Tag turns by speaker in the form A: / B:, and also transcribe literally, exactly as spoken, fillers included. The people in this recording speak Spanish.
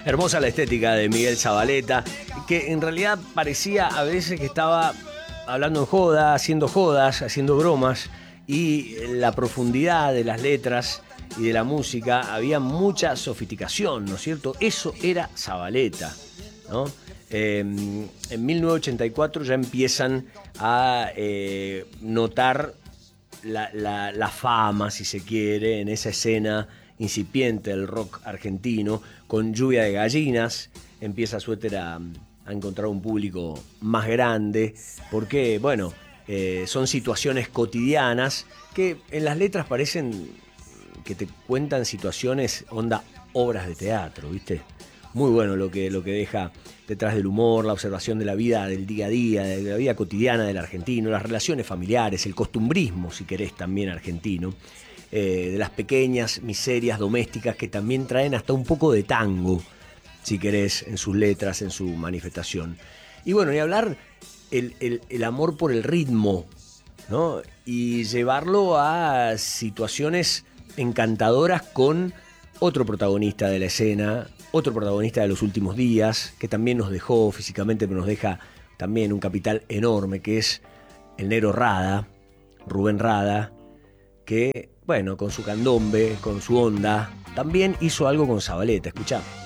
A: Hermosa la estética de Miguel Zavaleta, que en realidad parecía a veces que estaba hablando en joda, haciendo jodas, haciendo bromas, y la profundidad de las letras y de la música, había mucha sofisticación, ¿no es cierto? Eso era Zavaleta, ¿no? Eh, en mil novecientos ochenta y cuatro ya empiezan a eh, notar la, la, la fama, si se quiere, en esa escena incipiente del rock argentino. Con Lluvia de Gallinas empieza Suéter a, a encontrar un público más grande, porque, bueno, eh, son situaciones cotidianas que en las letras parecen que te cuentan situaciones onda obras de teatro, ¿viste? Muy bueno lo que, lo que deja detrás del humor, la observación de la vida del día a día, de la vida cotidiana del argentino, las relaciones familiares, el costumbrismo, si querés, también argentino, eh, de las pequeñas miserias domésticas que también traen hasta un poco de tango, si querés, en sus letras, en su manifestación. Y bueno, y hablar el, el, el amor por el ritmo, ¿no? Y llevarlo a situaciones encantadoras con otro protagonista de la escena, otro protagonista de los últimos días, que también nos dejó físicamente, pero nos deja también un capital enorme, que es el negro Rada, Rubén Rada, que, bueno, con su candombe, con su onda, también hizo algo con Zavaleta. Escuchá.